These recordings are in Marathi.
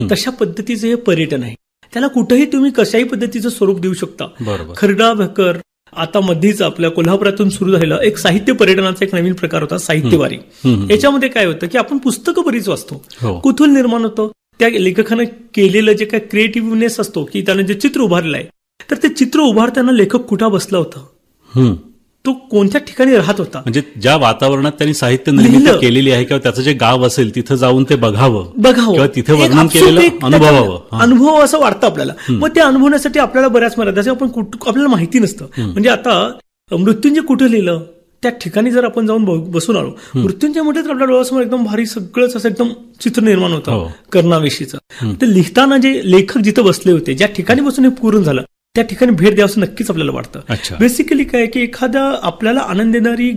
तशा पद्धतीचं हे पर्यटन आहे. त्याला कुठेही तुम्ही कशाही पद्धतीचं स्वरूप देऊ शकता. खरडा भकर आता मध्येच आपल्या कोल्हापुरातून सुरू झालेला एक साहित्य पर्यटनाचा एक नवीन प्रकार होता, साहित्यवारी. याच्यामध्ये काय होतं की आपण पुस्तकं बरीच वाचतो. कुतूहल निर्माण होतं. त्या लेखकानं केलेलं जे काय क्रिएटिव्हनेस असतो की त्यानं जे चित्र उभारलं आहे, तर ते चित्र उभारताना लेखक कुठं बसला होता, तो कोणत्या ठिकाणी राहत होता, म्हणजे ज्या वातावरणात त्यांनी साहित्य निर्मिती केलेली आहे किंवा त्याचं जे गाव असेल तिथं जाऊन ते बघावं किंवा तिथे वर्णन केलेलं अनुभव असं वाटतं आपल्याला. मग ते अनुभवण्यासाठी आपल्याला बऱ्याच मर्यादा आपण आपल्याला माहिती नसतं. म्हणजे आता मृत्युंजय कुठं लिहिलं, त्या ठिकाणी जर आपण जाऊन बसून आलो, मृत्युंजय म्हटलं तर आपल्या डोळ्यासमोर एकदम भारी सगळंच असं एकदम चित्र निर्माण होतं कर्णाविषयीचं. ते लिहिताना जे लेखक जिथं बसले होते, ज्या ठिकाणी बसून हे पूर्ण झालं, त्या ठिकाणी भेट द्यावं नक्कीच आपल्याला वाटतं. बेसिकली काय की एखादा आपल्याला आनंद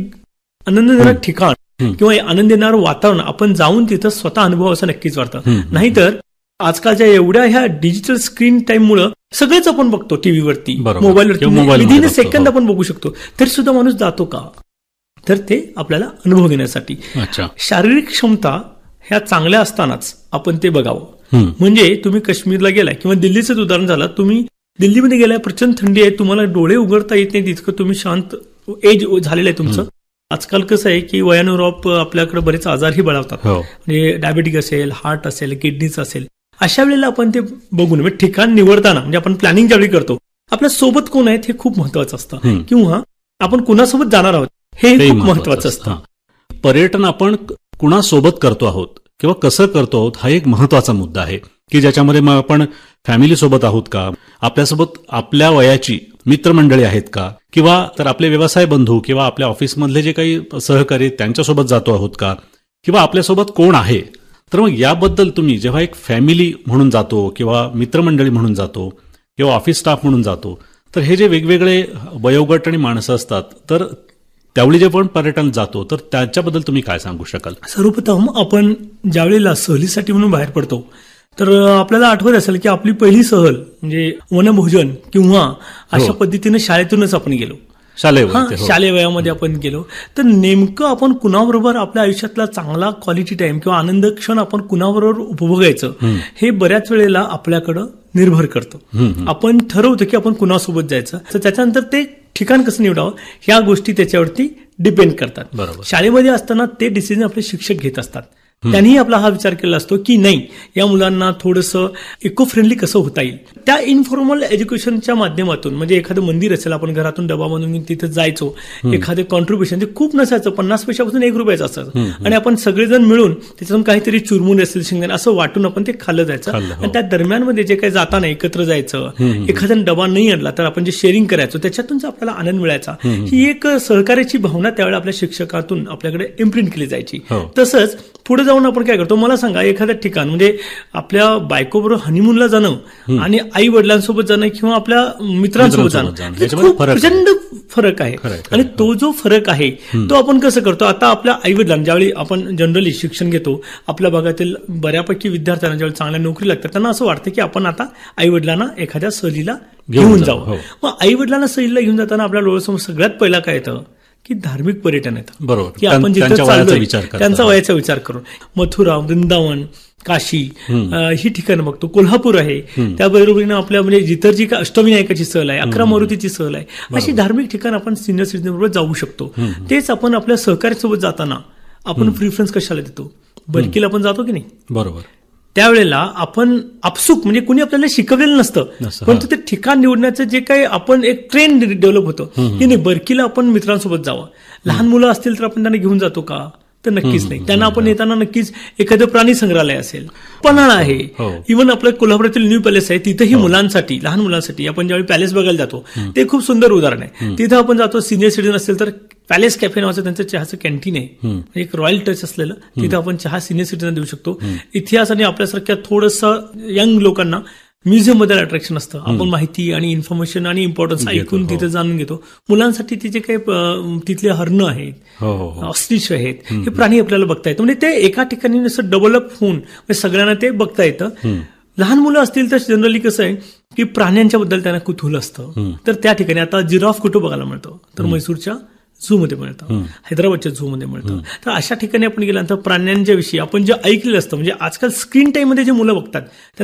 देणारं ठिकाण किंवा आनंद देणारं वातावरण आपण जाऊन तिथं स्वतः अनुभव असं नक्कीच वाटतं. नाहीतर आजकालच्या एवढ्या ह्या डिजिटल स्क्रीन टाईममुळे सगळेच आपण बघतो टीव्हीवरती, मोबाईलवरती, विदिन सेकंद आपण बघू शकतो. तरी सुद्धा माणूस जातो का, तर ते आपल्याला अनुभव घेण्यासाठी. शारीरिक क्षमता ह्या चांगल्या असतानाच आपण ते बघावं. म्हणजे तुम्ही काश्मीरला गेलाय किंवा दिल्लीचं उदाहरण झालं, तुम्ही दिल्लीमध्ये गेलाय, प्रचंड थंडी आहे, तुम्हाला डोळे उघडता येत नाही तितकं तुम्ही शांत एज झालेलं आहे तुमचं. आजकाल कसं आहे की वयानुरूप आपल्याकडे बरेच आजारही बळावतात. म्हणजे डायबेटिक असेल, हार्ट असेल, किडनीचं असेल. अशा वेळेला आपण ते बघून म्हणजे ठिकाण निवडताना, म्हणजे आपण प्लॅनिंग ज्यावेळी करतो, आपल्या सोबत कोण आहेत हे खूप महत्वाचं असतं, किंवा आपण कुणासोबत जाणार आहोत हे खूप महत्वाचं असतं. पर्यटन आपण कुणासोबत करतो आहोत किंवा कसं करतो आहोत हा एक महत्वाचा मुद्दा आहे की ज्याच्यामध्ये मग आपण फॅमिली सोबत आहोत का, आपल्यासोबत आपल्या वयाची मित्रमंडळी आहेत का, किंवा तर आपले व्यवसाय बंधू किंवा आपल्या ऑफिसमधले जे काही सहकारी त्यांच्यासोबत जातो आहोत का, किंवा आपल्यासोबत कोण आहे. तर मग याबद्दल तुम्ही जेव्हा एक फॅमिली म्हणून जातो किंवा मित्रमंडळी म्हणून जातो किंवा ऑफिस स्टाफ म्हणून जातो, तर हे जे वेगवेगळे वयोगट आणि माणसं असतात, तर त्यावेळी जे पण पर्यटन जातो तर त्याच्याबद्दल तुम्ही काय सांगू शकाल? सर्वप्रथम आपण ज्यावेळेला सहलीसाठी म्हणून बाहेर पडतो तर आपल्याला आठवत असेल की आपली पहिली सहल म्हणजे वनभोजन किंवा अशा पद्धतीने शाळेतूनच आपण गेलो, शालेय वयामध्ये आपण गेलो. तर नेमकं आपण कुणाबरोबर आपल्या आयुष्यातला चांगला क्वालिटी टाइम किंवा आनंद क्षण आपण कुणाबरोबर उपभोगायचं हे बऱ्याच वेळेला आपल्याकडं निर्भर करतं. आपण ठरवतो की आपण कुणासोबत जायचं, तर त्याच्यानंतर ते ठिकाण कसं निवडावं ह्या गोष्टी त्याच्यावरती डिपेंड करतात. शाळेमध्ये असताना ते डिसिजन आपले शिक्षक घेत असतात. त्यांनीही आपला हा विचार केला असतो की नाही, या मुलांना थोडंसं इको फ्रेंडली कसं होता येईल. त्या इन्फॉर्मल एज्युकेशनच्या माध्यमातून, म्हणजे एखादं मंदिर असेल, आपण घरातून डबा बनवून तिथे जायचो, एखादं कॉन्ट्रीब्युशन ते खूप नसायचं, 50 पैशापासून 1 रुपयाचं असायचं, आणि आपण सगळेजण मिळून त्याच्यातून काहीतरी चुरमुन असेल, शेंगदाणे असं वाटून आपण ते खाल्लं जायचं. आणि त्या दरम्यानमध्ये जे काही जाताना एकत्र जायचं, एखादा डबा नाही आणला तर आपण जे शेअरिंग करायचो त्याच्यातूनच आपल्याला आनंद मिळायचा. ही एक सहकार्याची भावना त्यावेळेला आपल्या शिक्षकातून आपल्याकडे इम्प्रिंट केली जायची. तसंच पुढे जाऊन आपण काय करतो, मला सांगा, एखादं ठिकाण म्हणजे आपल्या बायकोबरोबर हनीमूनला जाणं आणि आई वडिलांसोबत जाणं किंवा आपल्या मित्रांसोबत जाणं खूप प्रचंड फरक आहे. आणि तो जो फरक आहे तो आपण कसं करतो, आता आपल्या आई वडिलांना ज्यावेळी आपण जनरली शिक्षण घेतो, आपल्या भागातील बऱ्यापैकी विद्यार्थ्यांना ज्यावेळी चांगल्या नोकरी लागतात त्यांना असं वाटतं की आपण आता आई वडिलांना एखाद्या सहलीला घेऊन जावं. मग आई वडिलांना सहलीला घेऊन जाताना आपल्या डोळ्यासमोर सगळ्यात पहिला काय येतं की धार्मिक पर्यटन येतं. बरोबर, की आपण जिथं चाललोय त्यांचा वयाचा विचार करून मथुरा, वृंदावन, काशी ही ठिकाणं बघतो. कोल्हापूर आहे, त्याबरोबरीनं आपल्या म्हणजे जिथं जी काय अष्टविनायकाची सहल आहे, 11 मारुतीची सहल आहे, अशी धार्मिक ठिकाण आपण सिनियर सिटीजन बरोबर जाऊ शकतो. तेच आपण आपल्या सहकार्यासोबत जाताना आपण प्रिफरन्स कशाला देतो, बल्कीला आपण जातो की नाही. बरोबर, त्यावेळेला आपण आपसुक म्हणजे कुणी आपल्याला शिकवलेलं नसतं, परंतु ते ठिकाण निवडण्याचं जे काही आपण एक ट्रेंड डेव्हलप होतं की नाही, बर्कीला आपण मित्रांसोबत जावं. लहान मुलं असतील तर आपण त्यांना घेऊन जातो का, तर नक्कीच नाही. त्यांना आपण येताना नक्कीच एखादं प्राणी संग्रहालय असेल, पन्हाळा आहे, इव्हन आपल्या कोल्हापुरातील न्यू पॅलेस आहे, तिथेही मुलांसाठी, लहान मुलांसाठी आपण ज्यावेळी पॅलेस बघायला जातो ते खूप सुंदर उदाहरण आहे. तिथं आपण जातो, सिनियर सिटीजन असेल तर पॅलेस कॅफे नावाचं त्यांचं चहाचं कॅन्टीन आहे, एक रॉयल टच असलेलं, तिथं आपण चहा सिनियर सिटीजन देऊ शकतो. इतिहास आणि आपल्यासारख्या थोडंसं यंग लोकांना म्युझियम मध्ये अट्रॅक्शन असतं, आपण माहिती आणि इन्फॉर्मेशन आणि इम्पॉर्टन्स ऐकून तिथे जाणून घेतो. मुलांसाठी तिथे काही तिथले हरणं आहेत, ऑस्ट्रिच आहेत, हे प्राणी आपल्याला बघता येतं. म्हणजे ते एका ठिकाणी असं डेव्हलप होऊन सगळ्यांना ते बघता येतं. लहान मुलं असतील तर जनरली कसं आहे की प्राण्यांच्या बद्दल त्यांना कुतूहल असतं, तर त्या ठिकाणी आता जिराफ कुठं बघायला मिळतो, तर म्हैसूरच्या झू मध्ये मिळतं, हैदराबादच्या झू मध्ये मिळतं. तर अशा ठिकाणी आपण गेल्यानंतर प्राण्यांच्या विषयी आपण जे ऐकलेलं असतं, म्हणजे आजकाल स्क्रीन टाईम मध्ये जे मुलं बघतात